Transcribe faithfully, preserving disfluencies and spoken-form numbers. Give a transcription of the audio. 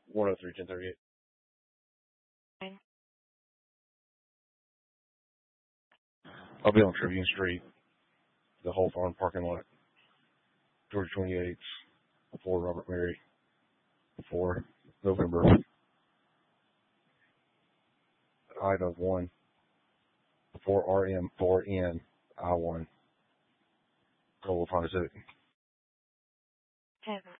one oh three, ten thirty-eight. Fine. I'll be on Tribune Street, the whole farm parking lot, Georgia twenty-eight, before Robert Mary, before November. Ida one, before R M four N I one. Global Honda Civic. Ten.